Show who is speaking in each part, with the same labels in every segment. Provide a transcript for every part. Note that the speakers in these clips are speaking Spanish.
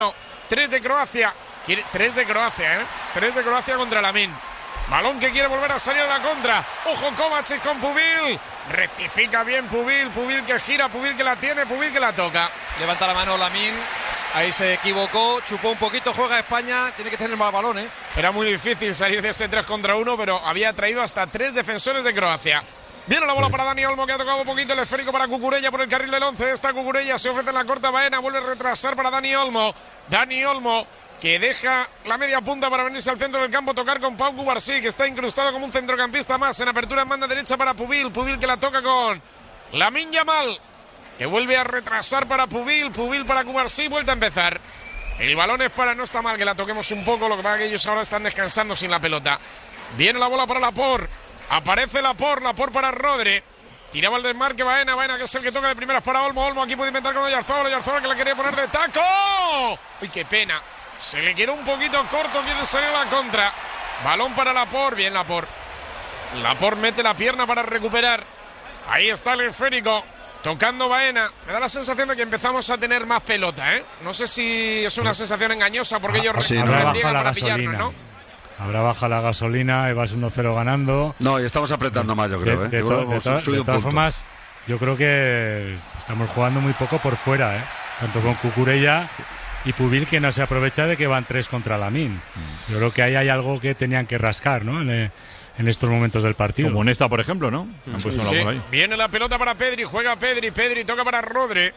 Speaker 1: 3 de Croacia. 3 de Croacia, 3 de Croacia contra Lamin. Balón que quiere volver a salir a la contra. Ojo Kovacic con Pubil. Rectifica bien Pubil. Pubil que gira, Pubil que la tiene, Pubil que la toca.
Speaker 2: Levanta la mano Lamin. Ahí se equivocó, chupó un poquito, juega España. Tiene que tener más balón,
Speaker 1: Era muy difícil salir de ese 3 contra 1, pero había traído hasta 3 defensores de Croacia. Viene la bola para Dani Olmo, que ha tocado un poquito el esférico para Cucurella por el carril del 11. Esta Cucurella se ofrece en la corta Baena, vuelve a retrasar para Dani Olmo. Dani Olmo, que deja la media punta para venirse al centro del campo, tocar con Pau Cubarsí, que está incrustado como un centrocampista más. En apertura en banda derecha para Pubil. Pubil que la toca con Lamine Yamal, que vuelve a retrasar para Pubil. Pubil para Cubarsí, vuelta a empezar. El balón es para, no está mal que la toquemos un poco, lo que pasa es que ellos ahora están descansando sin la pelota. Viene la bola para Laporte. Aparece Laporte para Rodri. Tiraba el desmarque Baena, que es el que toca de primeras para Olmo. Olmo aquí puede inventar con Oyarzabal que la quería poner de taco. ¡Uy, qué pena! Se le quedó un poquito corto, quiere salir a la contra. Balón para Laporte, bien Laporte. Laporte mete la pierna para recuperar. Ahí está el esférico, tocando Baena. Me da la sensación de que empezamos a tener más pelota, No sé si es una sensación engañosa porque ellos
Speaker 3: habrá bajado la gasolina, ¿no? Habrá bajado la gasolina y vas 1-0 ganando.
Speaker 4: No, y estamos apretando más, yo creo.
Speaker 3: De todas formas, yo creo que estamos jugando muy poco por fuera, tanto con Cucurella y Pubil, que no se aprovecha de que van 3 contra Lamin. Yo creo que ahí hay algo que tenían que rascar, ¿no? En estos momentos del partido.
Speaker 5: Como en esta, por ejemplo, ¿no? Han puesto una bola ahí.
Speaker 1: Viene la pelota para Pedri, juega Pedri toca para Rodri.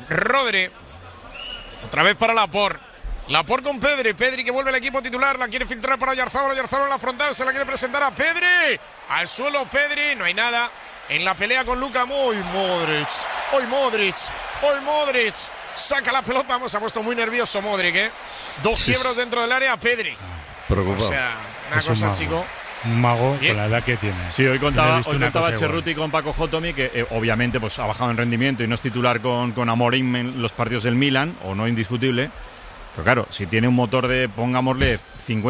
Speaker 1: Otra vez para Laporte con Pedri que vuelve al equipo titular, la quiere filtrar para Oyarzabal en la frontal, se la quiere presentar a Pedri. Al suelo Pedri, no hay nada. En la pelea con Luka Modric. Saca la pelota, se ha puesto muy nervioso Modric, 2 quiebros dentro del área, Pedri.
Speaker 4: Preocupado.
Speaker 1: O sea, una cosa, chico.
Speaker 3: Un mago con la edad que tiene.
Speaker 5: Sí, hoy contaba Cerruti con Paco Jotomi, que obviamente pues ha bajado en rendimiento y no es titular con Amorim en los partidos del Milan, o no indiscutible. Pero claro, si tiene un motor de, pongámosle,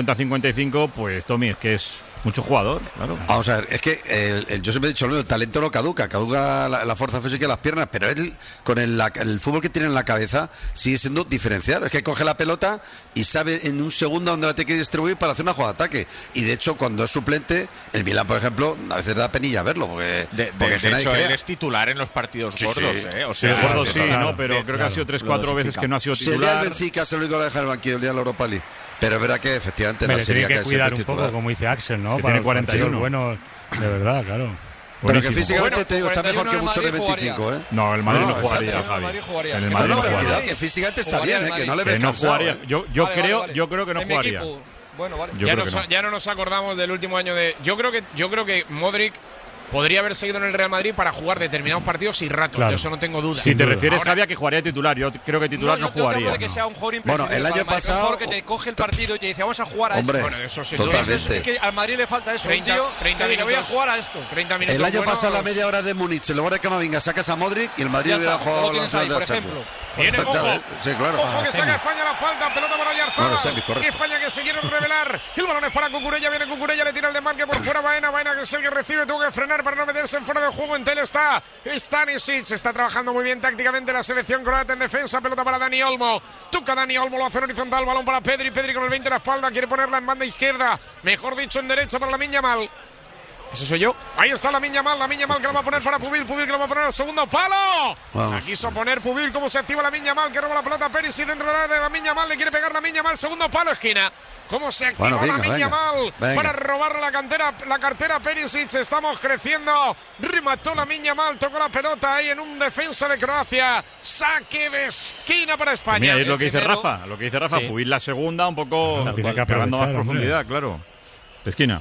Speaker 5: 50-55, pues Tommy, es que es mucho jugador, claro.
Speaker 4: Vamos a ver, es que yo siempre he dicho, el talento no caduca la fuerza física y las piernas, pero él, con el fútbol que tiene en la cabeza, sigue siendo diferencial. Es que coge la pelota y sabe en un segundo dónde la tiene que distribuir para hacer una jugada de ataque. Y de hecho, cuando es suplente, el Milan, por ejemplo, a veces da penilla verlo, porque
Speaker 2: de hecho, él es titular en los partidos gordos,
Speaker 5: O sea, gordos sí, ¿no? Pero creo que ha sido 3-4 veces que no ha sido titular.
Speaker 4: Sería el Benfica, se lo único que deja el banquillo el día de la Europa League. Pero es verdad que efectivamente
Speaker 3: la serie que cuidar un poco, como dice Axel, ¿no?
Speaker 5: Que tiene 41.
Speaker 3: Bueno, de verdad, claro.
Speaker 4: Pero que físicamente te digo, está mejor que muchos de 25,
Speaker 5: No, el Madrid no jugaría, Javi. En el Madrid no jugaría.
Speaker 4: Que físicamente está bien, que no le ve
Speaker 5: no jugaría. Yo creo que no jugaría.
Speaker 2: Bueno, vale.
Speaker 1: Ya no nos acordamos del último año de... Yo creo que Modric podría haber seguido en el Real Madrid para jugar determinados partidos y ratos, de eso no tengo duda.
Speaker 5: Si te refieres, Javi, a que jugaría titular, yo creo que titular no jugaría.
Speaker 2: Creo que sea un jugador
Speaker 4: bueno, el año pasado
Speaker 2: que te coge el partido y te dice vamos a jugar a
Speaker 4: esto.
Speaker 1: Bueno, eso sí,
Speaker 4: totalmente.
Speaker 2: Es que al Madrid le falta eso,
Speaker 1: 30 minutos,
Speaker 2: voy a jugar a esto.
Speaker 1: 30 minutos.
Speaker 4: El año pasado, la media hora de Múnich, en lugar de Camavinga, sacas a Modric y el Madrid hubiera jugado la final de la Champions.
Speaker 1: Viene, ojo,
Speaker 4: sí, claro.
Speaker 1: Ojo que saca España la falta, pelota para Oyarzabal. España que se quiere revelar. El balón es para Cucurella, viene Cucurella, le tira el desmarque por fuera Baena que es el que recibe, tuvo que frenar para no meterse en fuera de juego. En tele está Stanisic, está trabajando muy bien tácticamente la selección croata en defensa, pelota para Dani Olmo. Toca Dani Olmo, lo hace horizontal, balón para Pedri con el 20 en la espalda, quiere ponerla en banda izquierda, mejor dicho en derecha para Lamine Yamal. ¿Ese soy yo? Ahí está Lamine Yamal que lo va a poner para Pubil que lo va a poner al segundo palo. La quiso poner Pubil, cómo se activa Lamine Yamal, que roba la pelota a Perisic dentro del área. Lamine Yamal le quiere pegar Lamine Yamal, segundo palo, esquina. ¿Cómo se activa Lamine Yamal para robar la cartera Perisic? Estamos creciendo. Remató Lamine Yamal, tocó la pelota ahí en un defensa de Croacia. Saque de esquina para España.
Speaker 5: Mira, es lo que dice Rafa. Sí. Pubil la segunda, un poco pegando más profundidad, claro. De esquina.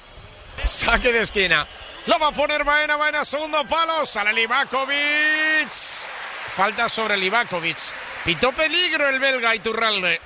Speaker 1: Saque de esquina. Lo va a poner Baena, segundo palo. Sale Livakovic. Falta sobre Livakovic. Pitó peligro el belga Iturralde.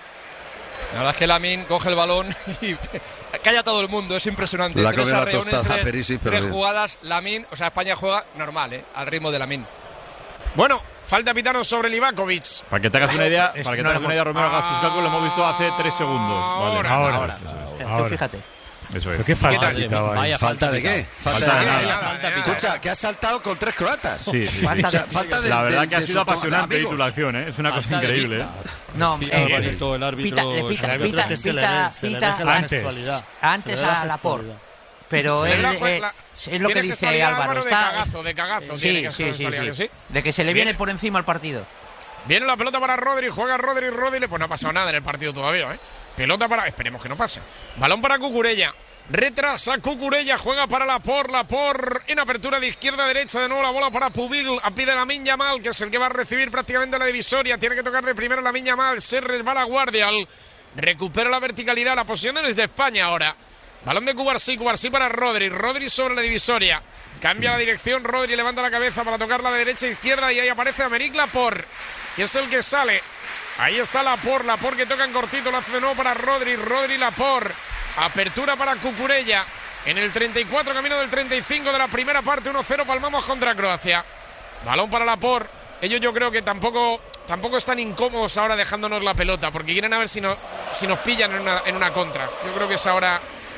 Speaker 2: La verdad es que Lamine coge el balón y calla todo el mundo, es impresionante.
Speaker 4: La coge la tostada Perisic, pero
Speaker 2: tres jugadas, Lamine, o sea, España juega normal, al ritmo de Lamine.
Speaker 1: Bueno, falta pitano sobre Livakovic.
Speaker 5: Para que te hagas una idea, Romero, hagas tus cálculos, lo hemos visto hace 3 segundos.
Speaker 3: Ahora.
Speaker 6: Tú fíjate.
Speaker 5: Eso es.
Speaker 3: ¿Pero qué falta
Speaker 1: ¿Qué tal?
Speaker 3: pitado ahí?
Speaker 4: ¿Falta de qué?
Speaker 5: Falta de nada.
Speaker 1: Falta de
Speaker 4: Escucha, que ha saltado con 3 croatas.
Speaker 5: Sí.
Speaker 4: Falta de,
Speaker 5: La verdad que ha
Speaker 4: de
Speaker 5: sido
Speaker 4: sus
Speaker 5: apasionante
Speaker 4: amigos.
Speaker 5: titulación, ¿eh? Es una cosa increíble, ¿eh?
Speaker 6: No,
Speaker 7: el árbitro que se le deja la
Speaker 3: antes.
Speaker 7: gestualidad.
Speaker 6: antes
Speaker 7: Se le da
Speaker 6: a Laporte.
Speaker 7: gestualidad.
Speaker 6: Pero
Speaker 1: Se
Speaker 6: él,
Speaker 1: le da la-
Speaker 6: es lo que
Speaker 1: tiene
Speaker 6: dice
Speaker 1: gestualidad,
Speaker 6: Álvaro.
Speaker 1: de cagazo tiene
Speaker 6: Sí,
Speaker 1: que
Speaker 6: sí,
Speaker 1: gestualidad, que sí.
Speaker 6: De que se le viene
Speaker 1: Viene-
Speaker 6: por encima el partido.
Speaker 1: Viene la pelota para Rodri, juega Rodri, pues no ha pasado nada en el partido todavía, ¿eh? Pelota para... Esperemos que no pase. Balón para Cucurella. Retrasa Cucurella, juega para Laporte en apertura de izquierda a derecha, de nuevo la bola para Pubil, pide Lamine Yamal, que es el que va a recibir prácticamente la divisoria, tiene que tocar de primero Lamine Yamal, se resbala Guardial, recupera la verticalidad, la posición es de España ahora. Balón de Cubarsí para Rodri sobre la divisoria, cambia la dirección, Rodri levanta la cabeza para tocarla de derecha a izquierda y ahí aparece Aymeric Laporte, que es el que sale. Ahí está Laporte que toca en cortito, lo hace de nuevo para Rodri Laporte. Apertura para Cucurella. En el 34, camino del 35 de la primera parte, 1-0, palmamos contra Croacia. Balón para Laporte. Ellos yo creo que tampoco están incómodos ahora dejándonos la pelota, porque quieren a ver si nos pillan en una contra. Yo creo que es ahora...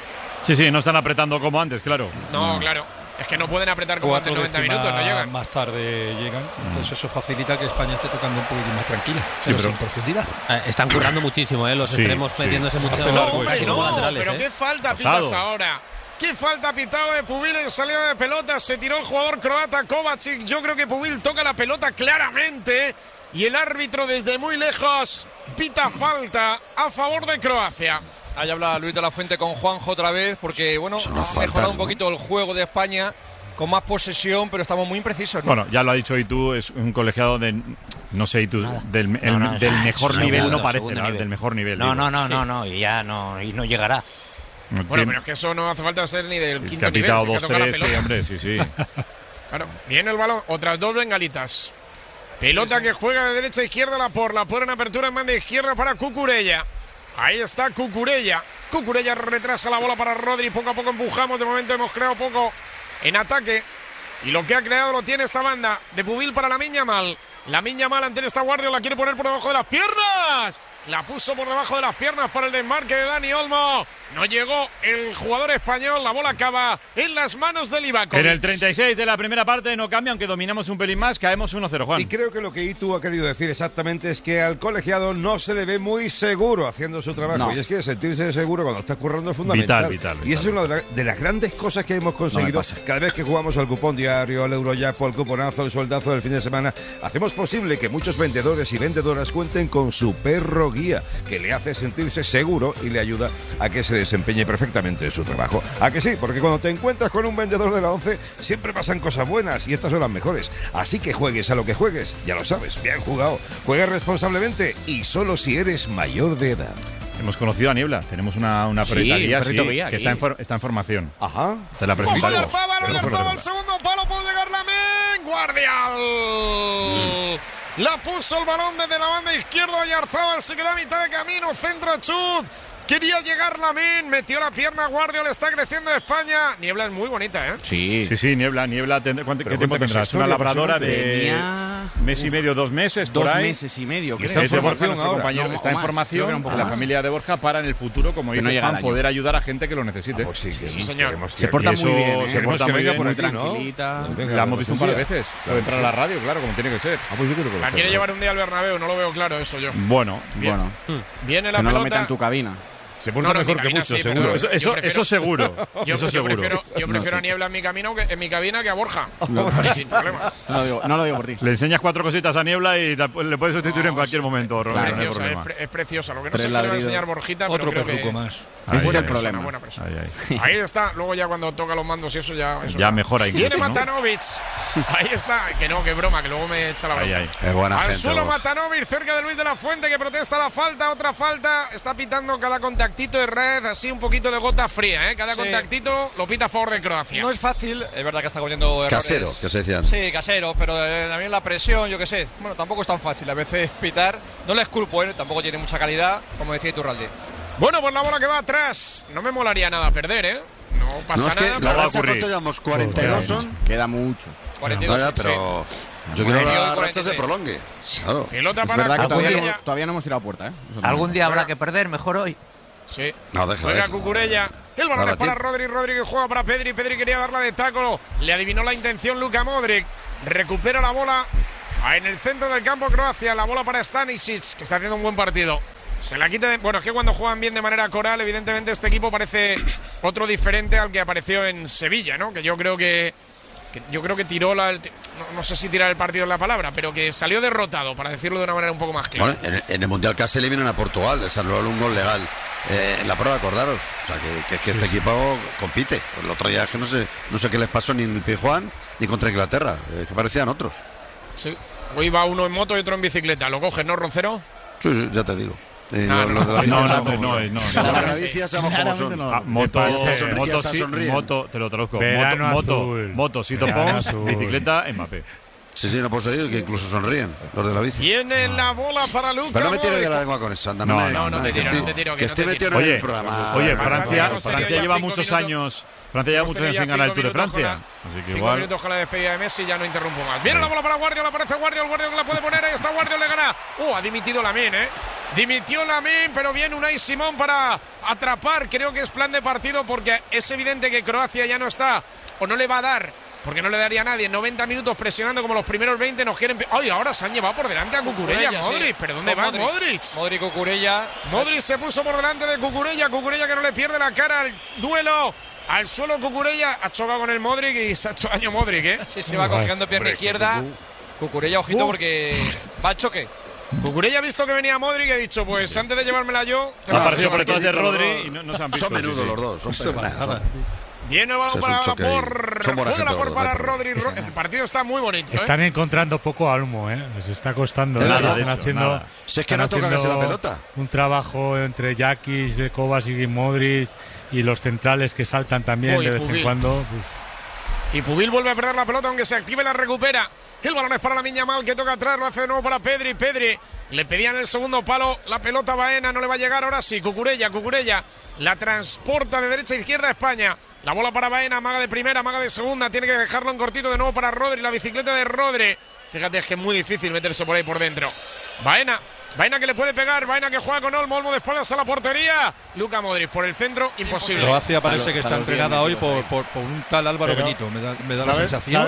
Speaker 5: Sí, no están apretando como antes, claro.
Speaker 1: No, claro. Es que no pueden apretar como antes 90 minutos, no llegan.
Speaker 7: Más tarde llegan, entonces eso facilita que España esté tocando un poquito más tranquila, pero sin profundidad.
Speaker 8: Están currando muchísimo, los extremos metiéndose mucho.
Speaker 1: No, hombre,
Speaker 8: como
Speaker 1: no,
Speaker 8: laterales,
Speaker 1: pero qué falta pitas ahora. ¿Qué falta pitado de Pubil en salida de pelota? Se tiró el jugador croata Kovacic. Yo creo que Pubil toca la pelota claramente y el árbitro desde muy lejos pita falta a favor de Croacia.
Speaker 2: Ahí habla Luis de la Fuente con Juanjo otra vez, porque bueno, ha mejorado un poquito el juego de España, con más posesión, pero estamos muy imprecisos, ¿no?
Speaker 5: Bueno, ya lo ha dicho Itu, es un colegiado de, no sé, Itu, del mejor nivel no parece, ¿no? Del mejor nivel.
Speaker 6: No, y ya no llegará.
Speaker 1: Bueno, pero es que eso no hace falta ser ni del quinto
Speaker 5: que ha
Speaker 1: nivel.
Speaker 5: pitado
Speaker 1: Es que toca la
Speaker 5: 2-3,
Speaker 1: pelota.
Speaker 5: que hombre, sí.
Speaker 1: Claro, viene el balón, otras dos bengalitas. Pelota que juega de derecha a izquierda Laporte en apertura en banda izquierda para Cucurella. Ahí está Cucurella retrasa la bola para Rodri, poco a poco empujamos, de momento hemos creado poco en ataque y lo que ha creado lo tiene esta banda de Pubil para Lamine Yamal. Lamine Yamal ante esta guardia la quiere poner por debajo de las piernas. La puso por debajo de las piernas para el desmarque de Dani Olmo. No llegó el jugador español. La bola acaba en las manos de Livakovic.
Speaker 5: En el 36 de la primera parte no cambia, aunque dominamos un pelín más, caemos 1-0, Juan.
Speaker 9: Y creo que lo que Itu ha querido decir exactamente es que al colegiado no se le ve muy seguro haciendo su trabajo.
Speaker 10: No.
Speaker 9: Y es que sentirse seguro cuando está currando es fundamental.
Speaker 5: Vital.
Speaker 9: Y esa es una de las grandes cosas que hemos conseguido cada vez que jugamos al cupón diario, al Eurojackpot, al cuponazo, el sueldazo del fin de semana. Hacemos posible que muchos vendedores y vendedoras cuenten con su perro guía, que le hace sentirse seguro y le ayuda a que se desempeñe perfectamente en su trabajo. ¿A que sí? Porque cuando te encuentras con un vendedor de la 11 siempre pasan cosas buenas y estas son las mejores. Así que juegues a lo que juegues, ya lo sabes, bien jugado. Juega responsablemente y solo si eres mayor de edad.
Speaker 5: Hemos conocido a Niebla, tenemos una perrita guía,
Speaker 8: guía
Speaker 5: que está en formación.
Speaker 9: Ajá.
Speaker 5: Te la presentaré.
Speaker 1: Oyarzabal, al segundo palo puede llegar Lamine. Guardial. La puso el balón desde la banda izquierda. Oyarzabal se queda a mitad de camino. Centra Chut. Quería llegar Lamine. Metió la pierna. Guardial está creciendo España. Niebla es muy bonita, ¿eh?
Speaker 8: Sí.
Speaker 5: Sí, Niebla. ¿Qué tiempo tendrás? Una labradora de mes y medio, 2 meses, por
Speaker 10: 2
Speaker 5: ahí.
Speaker 10: meses y medio.
Speaker 5: Está en formación, compañero.
Speaker 10: No,
Speaker 5: está en
Speaker 10: más,
Speaker 5: formación
Speaker 10: creo que
Speaker 5: de la familia de Borja para en el futuro, como
Speaker 10: Que no
Speaker 5: dices,
Speaker 10: llega
Speaker 5: Juan,
Speaker 10: el año.
Speaker 5: poder ayudar a gente que lo necesite.
Speaker 9: Pues sí,
Speaker 1: señor.
Speaker 10: Se porta
Speaker 5: Y eso
Speaker 10: muy bien,
Speaker 5: se porta muy bien,
Speaker 9: por
Speaker 10: muy
Speaker 9: aquí, ¿no?
Speaker 10: tranquilita.
Speaker 5: La hemos visto un par de veces. Puede entrar a la radio, claro, como tiene que ser.
Speaker 9: Pues yo creo que
Speaker 1: La quiere llevar un día al Bernabéu. No lo veo claro eso yo.
Speaker 5: Bueno,
Speaker 10: Bueno,
Speaker 1: Viene la
Speaker 10: que no lo meta
Speaker 1: pelota.
Speaker 10: en tu cabina.
Speaker 9: se porta
Speaker 1: No, no,
Speaker 9: mejor
Speaker 1: mi
Speaker 9: que
Speaker 1: cabina
Speaker 9: muchos,
Speaker 1: sí,
Speaker 9: seguro.
Speaker 1: pero-
Speaker 5: eso seguro.
Speaker 1: Yo
Speaker 5: Eso seguro.
Speaker 1: prefiero a Niebla en mi cabina que a Borja. Sin problema.
Speaker 10: No lo digo por ti.
Speaker 5: Le enseñas 4 cositas a Niebla y le puedes sustituir en cualquier momento, Romero, no hay
Speaker 1: Preciosa,
Speaker 5: problema.
Speaker 1: es preciosa. Lo que no
Speaker 10: 3
Speaker 1: sé qué le va a
Speaker 10: ladridos.
Speaker 1: enseñar Borjita,
Speaker 7: Otro
Speaker 1: pero creo
Speaker 7: perruco
Speaker 1: que
Speaker 7: más.
Speaker 5: Ahí
Speaker 10: Ese es
Speaker 5: está.
Speaker 10: el problema.
Speaker 1: buena persona.
Speaker 5: Ahí.
Speaker 1: Ahí está. Luego ya cuando toca los mandos y eso ya...
Speaker 5: Ya mejora incluso,
Speaker 1: Viene
Speaker 5: ¿no?
Speaker 1: Matanovic. Ahí está. Que no, que broma, que luego me echa la broma.
Speaker 5: Ahí.
Speaker 4: Es buena
Speaker 1: Al
Speaker 4: gente.
Speaker 1: suelo
Speaker 4: vos.
Speaker 1: Matanovic, cerca de Luis de la Fuente, que protesta la falta, otra falta. Está pitando cada contactito de red, así un poquito de gota fría, ¿eh? Cada
Speaker 2: Sí.
Speaker 1: contactito lo pita a favor de Croacia.
Speaker 2: No es fácil, es verdad que está cometiendo errores.
Speaker 4: Casero, que se decían.
Speaker 2: Sí, casero, pero también la presión, yo qué sé. Bueno, tampoco es tan fácil a veces pitar. No le esculpo, tampoco tiene mucha calidad, como decía Iturralde.
Speaker 1: Bueno, pues la bola que va atrás. No me molaría nada perder, ¿eh? No pasa
Speaker 4: No, es que
Speaker 1: nada.
Speaker 4: la
Speaker 5: va a
Speaker 4: racha,
Speaker 5: ocurrir.
Speaker 4: ¿cuánto llevamos? 42 son.
Speaker 10: Queda mucho.
Speaker 2: 42,
Speaker 4: Vaya,
Speaker 2: sí.
Speaker 4: pero yo quiero que la racha
Speaker 2: 43.
Speaker 4: se prolongue. Claro.
Speaker 1: Pelota
Speaker 10: Es
Speaker 1: para
Speaker 10: verdad que
Speaker 1: Cucurella.
Speaker 10: todavía no hemos tirado puerta, ¿eh? Eso también.
Speaker 6: Algún día habrá que perder, mejor hoy.
Speaker 1: Sí.
Speaker 4: No, deja.
Speaker 1: Juega Cucurella. El balón es para Rodri. Rodri que juega para Pedri. Pedri quería darla de taco. Le adivinó la intención Luka Modric. Recupera la bola en el centro del campo Croacia. La bola para Stanisic, que está haciendo un buen partido. Se la quita. Bueno, es que cuando juegan bien de manera coral, evidentemente este equipo parece otro diferente al que apareció en Sevilla, ¿no? Que yo creo que tiró no sé si tirar el partido es la palabra, pero que salió derrotado, para decirlo de una manera un poco más clara.
Speaker 4: Bueno, en el Mundial casi eliminan a Portugal, les anularon un gol legal en la prueba, acordaros. O sea, que este equipo compite. El otro día es que no sé qué les pasó ni en el Pizjuán ni contra Inglaterra, que parecían otros.
Speaker 1: Sí, hoy va uno en moto y otro en bicicleta. ¿Lo coges, no, Roncero?
Speaker 4: Sí, ya te digo.
Speaker 5: No. Moto, te lo traduzco. Moto, Sito Pons, bicicleta, Mbappé.
Speaker 4: Sí, no puedo seguir, que incluso sonríen los de la bici.
Speaker 1: Tiene la bola para Luka.
Speaker 4: Pero no me tires de la lengua con eso, anda.
Speaker 1: No te tiro.
Speaker 4: Que esté metido en el programa.
Speaker 5: Oye, Francia lleva muchos años. Francia lleva muchos años sin ganar el Tour de Francia. Así que
Speaker 1: 5 minutos con la despedida de Messi, ya no interrumpo más. Viene la bola para Guardiola, aparece Guardiola que la puede poner, ahí está Guardiola, le gana. Ha dimitido Lamine, Dimitió Lamine, pero viene Unai Simón para atrapar. Creo que es plan de partido porque es evidente que Croacia ya no está, o no le va a dar, porque no le daría a nadie. 90 minutos presionando como los primeros 20 nos quieren. ¡Ay! Ahora se han llevado por delante a Cucurella, Modric. Sí. ¿Pero dónde va Modric?
Speaker 2: Modric, Cucurella.
Speaker 1: Modric se puso por delante de Cucurella. Cucurella que no le pierde la cara al duelo. Al suelo Cucurella. Ha chocado con el Modric y se ha hecho daño Modric,
Speaker 2: Sí, se va cogiendo pierna izquierda. Cucurella, ojito, porque va al choque.
Speaker 1: Cucurella ha visto que venía Modric y ha dicho, pues antes de llevármela yo.
Speaker 5: Ha aparecido por detrás de Rodri y no se han visto.
Speaker 4: Son menudos los dos.
Speaker 1: Viene el balón para Rodri. El partido está muy bonito.
Speaker 3: Están encontrando poco almo, les está costando.
Speaker 4: Están
Speaker 3: haciendo.
Speaker 4: Si es que no toca casi la pelota.
Speaker 3: Un trabajo entre Jakis, Kovacic y Modric y los centrales que saltan también de vez en cuando.
Speaker 1: Y Pubil vuelve a perder la pelota, aunque se active, la recupera. El balón es para Lamine Yamal, que toca atrás, lo hace de nuevo para Pedri. Pedri le pedían el segundo palo, la pelota Baena, no le va a llegar, ahora sí. Cucurella la transporta de derecha a izquierda a España. La bola para Baena, maga de primera, maga de segunda, tiene que dejarlo en cortito de nuevo para Rodri, la bicicleta de Rodri. Fíjate, es que es muy difícil meterse por ahí por dentro. Baena que le puede pegar, Baena que juega con Olmo de espaldas a la portería. Luka Modric por el centro, imposible.
Speaker 7: Croacia parece que está entrenada hoy por un tal Álvaro Benito, me da la sensación.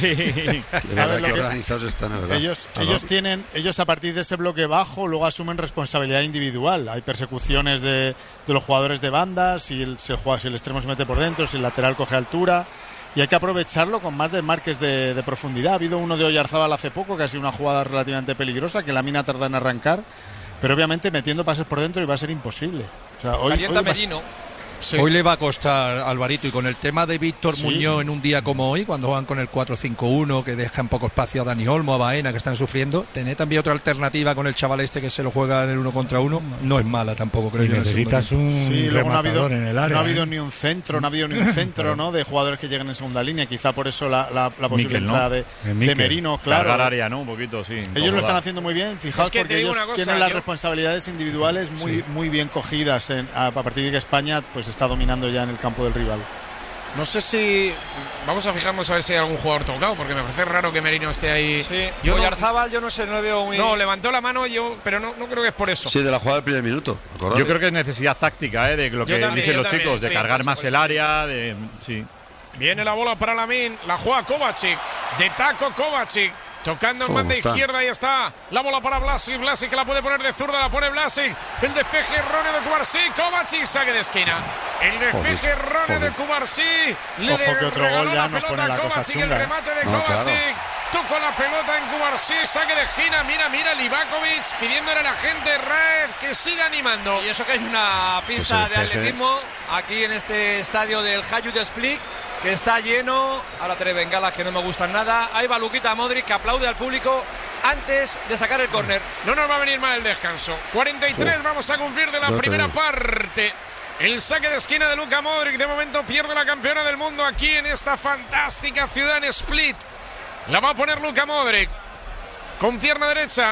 Speaker 10: Ellos a partir de ese bloque bajo luego asumen responsabilidad individual. Hay persecuciones de los jugadores de banda, si el extremo se mete por dentro, si el lateral coge altura. Y hay que aprovecharlo con más desmarques de profundidad. Ha habido uno de Oyarzábal hace poco, que ha sido una jugada relativamente peligrosa, que la mina tarda en arrancar, pero obviamente metiendo pases por dentro y va a ser imposible. O sea, hoy
Speaker 2: Merino.
Speaker 7: Sí. Hoy le va a costar Alvarito, y con el tema de Víctor Muñoz en un día como hoy, cuando van con el 4-5-1, que dejan poco espacio a Dani Olmo, a Baena, que están sufriendo, tener también otra alternativa con el chaval este que se lo juega en el 1 contra 1, no es mala tampoco, creo yo.
Speaker 3: Necesitas un rematador en el área.
Speaker 10: No ha habido ni un centro, ¿no? De jugadores que lleguen en segunda línea, quizá por eso la posible entrada de Merino, claro.
Speaker 5: Cargar área, ¿no? Un poquito, sí.
Speaker 10: Ellos lo están haciendo muy bien, fijaos, porque ellos tienen las responsabilidades individuales muy bien cogidas a partir de que España pues está dominando ya en el campo del rival.
Speaker 1: No sé si... Vamos a fijarnos a ver si hay algún jugador tocado, porque me parece raro que Merino esté ahí.
Speaker 2: Sí. Oyarzábal, yo no sé, no le veo muy...
Speaker 1: No, levantó la mano, pero no creo que es por eso.
Speaker 4: Sí, de la jugada del primer minuto. ¿Acordate?
Speaker 5: Yo creo que es necesidad táctica, de lo que dicen los chicos, de cargar más el área, sí.
Speaker 1: Viene la bola para Lamine, la juega Kovacic, de taco Kovacic. Tocando en banda izquierda, ahí está la bola para Vlasic, que la puede poner de zurda, la pone Vlasic, el despeje erróneo de Cubarsí, Kovacic, saque de esquina, el despeje erróneo de Cubarsí, le regaló la pelota a Kovacic, el remate de Kovacic, tocó la pelota en Cubarsí, saque de esquina, mira Livakovic pidiéndole a la gente Raed que siga animando.
Speaker 2: Y eso que hay una pista de atletismo aquí en este estadio del Hajduk Split, que está lleno, ahora tres bengalas que no me gustan nada. Ahí va Luka Modric, que aplaude al público antes de sacar el córner.
Speaker 1: No nos va a venir mal el descanso. 43 vamos a cumplir de la primera parte. El saque de esquina de Luka Modric, de momento pierde la campeona del mundo aquí en esta fantástica ciudad en Split. La va a poner Luka Modric con pierna derecha,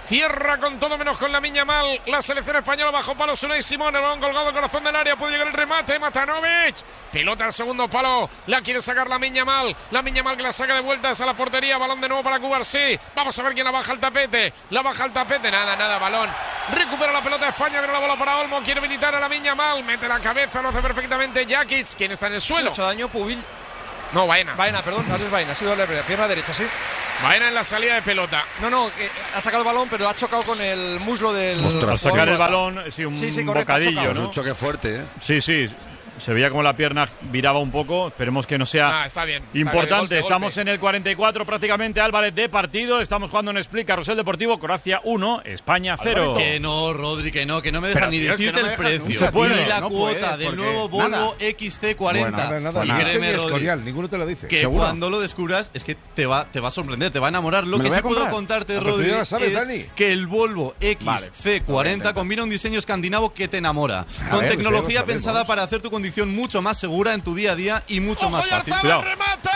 Speaker 1: Cierra con todo menos con Lamine Yamal. La selección española bajo palos. Unai Simón, el balón colgado al corazón del área. Puede llegar el remate. Matanovic. Pelota al segundo palo. La quiere sacar Lamine Yamal. Lamine Yamal que la saca de vueltas a la portería. Balón de nuevo para Cubarsí. Vamos a ver quién la baja al tapete. La baja al tapete. Nada. Balón. Recupera la pelota de España. Viene la bola para Olmo. Quiere habilitar a Lamine Yamal. Mete la cabeza. Lo hace perfectamente Jakic. ¿Quién está en el suelo?
Speaker 2: Ha hecho daño Pubil.
Speaker 1: No, Baena.
Speaker 2: Baena, perdón. No es Baena. Ha sido la pierna derecha, sí.
Speaker 1: Baena en la salida de pelota.
Speaker 2: No, ha sacado el balón, pero ha chocado con el muslo del...
Speaker 5: Al sacar el balón, sí, un
Speaker 2: correcto,
Speaker 5: bocadillo, ¿no?
Speaker 4: Un choque fuerte, ¿eh?
Speaker 5: Sí. Se veía como la pierna viraba un poco. Esperemos que no sea
Speaker 1: está bien,
Speaker 5: importante.
Speaker 1: Golpe.
Speaker 5: Estamos en el 44 prácticamente, Álvarez, de partido. Estamos jugando en Split, Carrusel Deportivo. Croacia 1, España 0.
Speaker 11: Que no, Rodri, que no me dejan ni decirte el precio.
Speaker 5: Puede,
Speaker 11: ni la cuota del nuevo Volvo XC40.
Speaker 9: Nada.
Speaker 11: Y créeme, Rodri,
Speaker 9: ninguno te lo dice.
Speaker 11: que
Speaker 9: ¿Seguro?
Speaker 11: cuando lo descubras es que te va a sorprender, te va a enamorar. Lo que sí puedo contarte, Rodri,
Speaker 9: ya lo sabes,
Speaker 11: es
Speaker 9: Dani.
Speaker 11: que el Volvo XC40 combina un diseño escandinavo que te enamora. Con tecnología pensada para hacer tu condición mucho más segura en tu día a día y mucho más fácil.
Speaker 1: ¡Remata!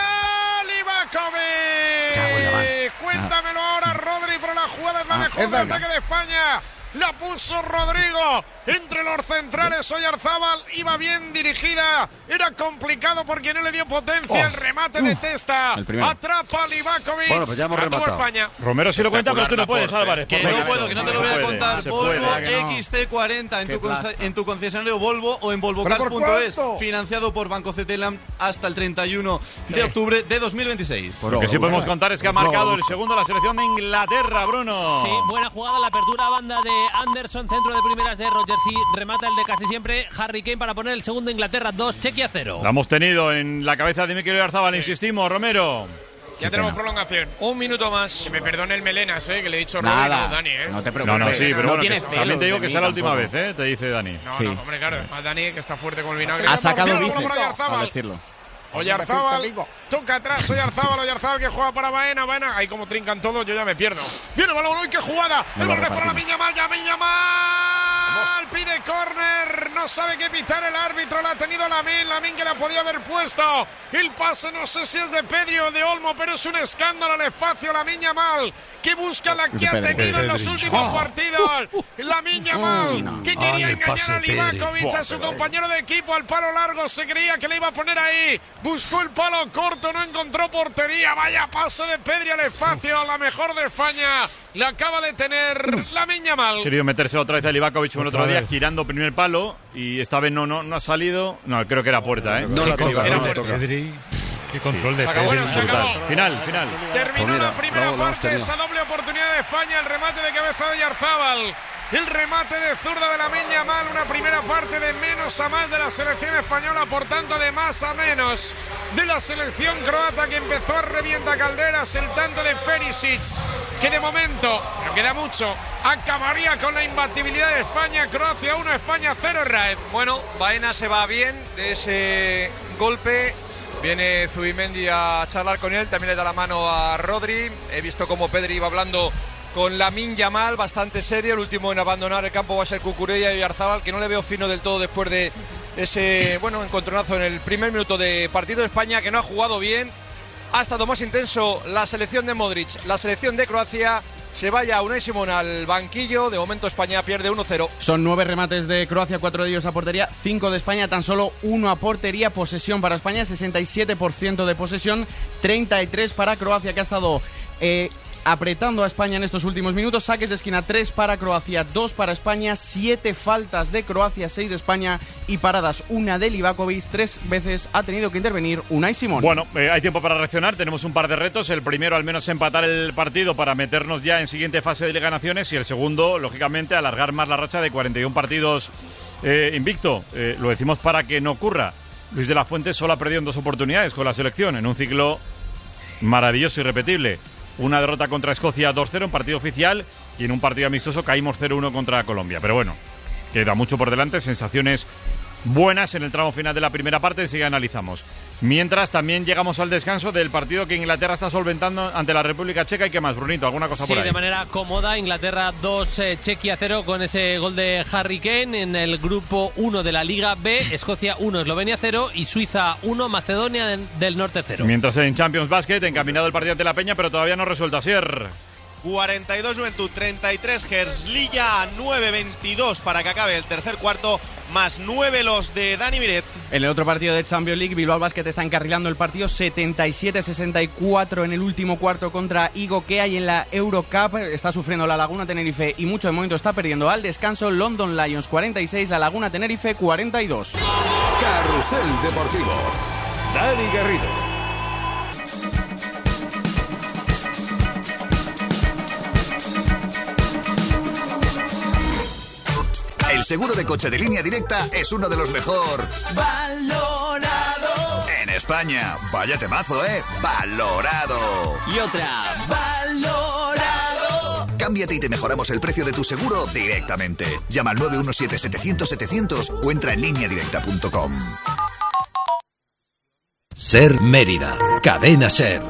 Speaker 1: Livakovic. Cuéntamelo ahora, Rodri, pero la jugada es la mejor del ataque de España. La puso Rodrigo entre los centrales. Oyarzábal iba bien dirigida. Era complicado porque no le dio potencia. El remate de testa. Atrapa a Livakovic.
Speaker 4: Bueno, pues ya hemos rematado.
Speaker 1: España.
Speaker 5: Romero sí lo cuenta, pero tú no puedes, Álvarez.
Speaker 11: Que no puedo, que no te lo voy a contar. Volvo XC40 en tu concesionario Volvo o en volvocars.es. Financiado por Banco Cetelam hasta el 31 de octubre de 2026.
Speaker 5: Lo que sí podemos contar es que ha marcado el segundo la selección de Inglaterra, Bruno.
Speaker 8: Sí, buena jugada, la apertura a banda de Anderson, centro de primeras de Rodgers y remata el de casi siempre Harry Kane para poner el segundo. Inglaterra 2, Chequia 0.
Speaker 5: La hemos tenido en la cabeza de Mikel Oyarzábal, insistimos, Romero.
Speaker 1: Ya tenemos prolongación.
Speaker 2: Un minuto más.
Speaker 1: Que me perdone el Melenas, que le he dicho
Speaker 12: Nada,
Speaker 1: Rodri, Dani,
Speaker 12: no te preocupes.
Speaker 5: No, sí, pero bueno,
Speaker 12: también
Speaker 5: te digo que sea la última vez, te dice Dani.
Speaker 1: No, hombre, claro, además Dani, que está fuerte con el vinagre.
Speaker 12: Ha sacado
Speaker 1: bíceps,
Speaker 12: a decirlo.
Speaker 1: Oyarzábal, toca atrás, Oyarzábal que juega para Baena, ahí como trincan todos, yo ya me pierdo. Viene el balón, ¡uy, qué jugada! El balón es para Lamine Yamal, pide córner, no sabe qué pitar el árbitro, la ha tenido Lamine que la podía haber puesto. El pase no sé si es de Pedri o de Olmo, pero es un escándalo al espacio. Lamine Yamal, que busca la que ha tenido en los últimos partidos. Lamine Yamal, que quería engañar a Livakovic, a su compañero de equipo, al palo largo, se creía que le iba a poner ahí. Buscó el palo corto, no encontró portería. Vaya pase de Pedri al espacio, a la mejor de España. La acaba de tener Lamine Yamal.
Speaker 5: Querido meterse otra vez a Livakovic el otro día, girando primer palo, y esta vez no ha salido. No, creo que era puerta, ¿eh?
Speaker 4: No la toca, no la toca.
Speaker 3: Pedri, qué control de
Speaker 1: Se acabó,
Speaker 3: Pedri.
Speaker 1: se acabó.
Speaker 5: Final.
Speaker 1: Terminó la primera parte, esa doble oportunidad de España, el remate de cabeza de Oyarzábal. El remate de zurda de Lamine Yamal, una primera parte de menos a más de la selección española, por tanto de más a menos de la selección croata, que empezó a revienta calderas. El tanto de Perisic, que de momento, pero queda mucho, acabaría con la imbatibilidad de España. Croacia 1, España 0, Raed.
Speaker 2: Bueno, Baena se va bien de ese golpe. Viene Zubimendi a charlar con él, también le da la mano a Rodri. He visto cómo Pedri iba hablando con Lamine Yamal, bastante serio. El último en abandonar el campo va a ser Cucurella y Oyarzábal, que no le veo fino del todo después de ese encontronazo en el primer minuto de partido de España, que no ha jugado bien. Ha estado más intenso la selección de Modric, la selección de Croacia. Se vaya Unai Simón al banquillo. De momento España pierde 1-0.
Speaker 12: Son 9 remates de Croacia, 4 de ellos a portería, 5 de España, tan solo 1 a portería. Posesión para España, 67% de posesión, 33 para Croacia, que ha estado apretando a España en estos últimos minutos. Saques de esquina, 3 para Croacia, 2 para España, 7 faltas de Croacia, 6 de España y paradas, 1 de Livakovic. 3 veces ha tenido que intervenir Unai Simón.
Speaker 5: Bueno, hay tiempo para reaccionar, tenemos un par de retos. El primero, al menos empatar el partido para meternos ya en siguiente fase de Liga de Naciones, y el segundo, lógicamente, alargar más la racha de 41 partidos invicto. Lo decimos para que no ocurra. Luis de la Fuente solo ha perdido en 2 oportunidades con la selección, en un ciclo maravilloso y irrepetible. Una derrota contra Escocia 2-0 en partido oficial, y en un partido amistoso caímos 0-1 contra Colombia. Pero bueno, queda mucho por delante, sensaciones buenas en el tramo final de la primera parte, enseguida analizamos. Mientras, también llegamos al descanso del partido que Inglaterra está solventando ante la República Checa. ¿Y qué más, Brunito? ¿Alguna cosa por ahí?
Speaker 8: Sí, de manera cómoda. Inglaterra 2, Chequia 0, con ese gol de Harry Kane. En el grupo 1 de la Liga B, Escocia 1, Eslovenia 0 y Suiza 1, Macedonia del Norte 0.
Speaker 5: Mientras en Champions Basket, encaminado el partido ante la Peña, pero todavía no resuelto. Asier.
Speaker 13: 42 Juventud, 33 Herzliya, 9-22 para que acabe el tercer cuarto, más 9 los de Dani Miret.
Speaker 12: En el otro partido de Champions League, Bilbao Basket está encarrilando el partido 77-64 en el último cuarto contra Igo Kea, y en la Eurocup está sufriendo la Laguna Tenerife y mucho de momento está perdiendo al descanso. London Lions 46, la Laguna Tenerife 42.
Speaker 14: Carrusel Deportivo. Dani Garrido.
Speaker 15: El seguro de coche de Línea Directa es uno de los mejor
Speaker 16: valorado
Speaker 15: en España. Vaya temazo, ¿eh? Valorado.
Speaker 16: Y otra, valorado.
Speaker 15: Cámbiate y te mejoramos el precio de tu seguro directamente. Llama al 917-700-700 o entra en lineadirecta.com.
Speaker 17: Ser Mérida. Cadena Ser.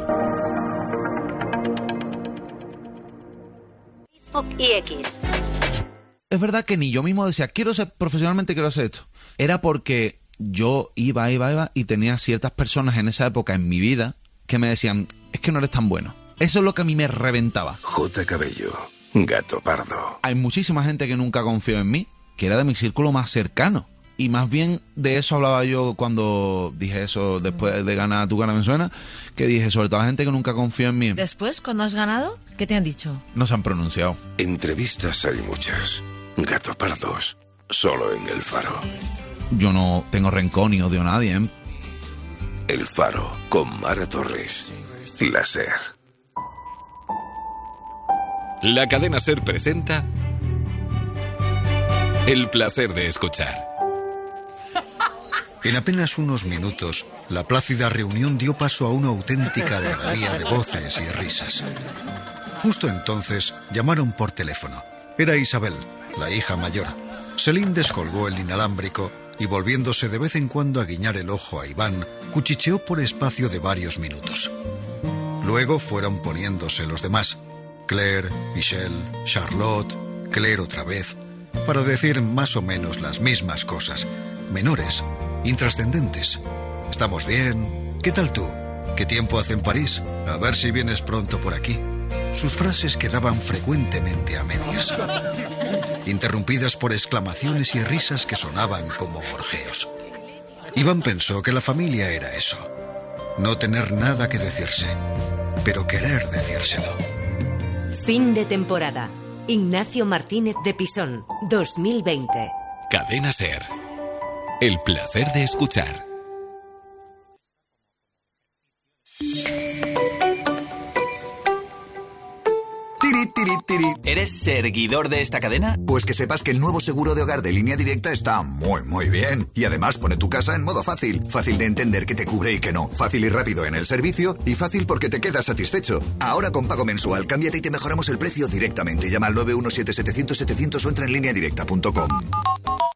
Speaker 18: Facebook y X.
Speaker 19: Es verdad que ni yo mismo decía, quiero ser esto. Era porque yo iba y tenía ciertas personas en esa época en mi vida que me decían, es que no eres tan bueno. Eso es lo que a mí me reventaba.
Speaker 14: J. Cabello, Gato Pardo.
Speaker 19: Hay muchísima gente que nunca confió en mí, que era de mi círculo más cercano. Y más bien de eso hablaba yo cuando dije eso después de ganar Tu Cara Me Suena, que dije sobre todo la gente que nunca confió en mí.
Speaker 20: Después, cuando has ganado, ¿qué te han dicho?
Speaker 19: No se han pronunciado.
Speaker 14: Entrevistas hay muchas. Gato Pardos, solo en El Faro.
Speaker 19: Yo no tengo rencor ni odio a nadie, ¿eh?
Speaker 14: El Faro, con Mara Torres. La Ser.
Speaker 21: La cadena Ser presenta El placer de escuchar.
Speaker 22: En apenas unos minutos, la plácida reunión dio paso a una auténtica algarabía de voces y risas. Justo entonces llamaron por teléfono. Era Isabel, la hija mayor. Selín descolgó el inalámbrico y, volviéndose de vez en cuando a guiñar el ojo a Iván, cuchicheó por espacio de varios minutos. Luego fueron poniéndose los demás: Claire, Michelle, Charlotte, Claire otra vez, para decir más o menos las mismas cosas, menores, intrascendentes. ¿Estamos bien? ¿Qué tal tú? ¿Qué tiempo hace en París? A ver si vienes pronto por aquí. Sus frases quedaban frecuentemente a medias, interrumpidas por exclamaciones y risas que sonaban como gorjeos. Iván pensó que la familia era eso: no tener nada que decirse, pero querer decírselo.
Speaker 18: Fin de temporada. Ignacio Martínez de Pisón, 2020.
Speaker 21: Cadena Ser. El placer de escuchar.
Speaker 15: ¿Eres seguidor de esta cadena? Pues que sepas que el nuevo seguro de hogar de Línea Directa está muy bien. Y además pone tu casa en modo fácil. Fácil de entender qué te cubre y qué no. Fácil y rápido en el servicio. Y fácil porque te quedas satisfecho. Ahora con pago mensual, cámbiate y te mejoramos el precio directamente. Llama al 917-700-700 o entra en lineadirecta.com.